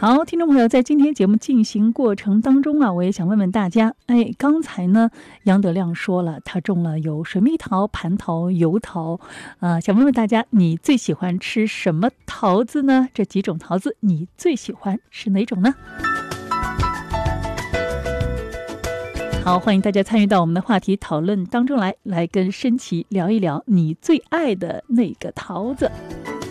好，听众朋友，在今天节目进行过程当中啊，我也想问问大家，刚才呢，杨德亮说了，他种了有水蜜桃、蟠桃、油桃，想问问大家，你最喜欢吃什么桃子呢？这几种桃子，你最喜欢是哪种呢？好，欢迎大家参与到我们的话题讨论当中来跟申奇聊一聊你最爱的那个桃子。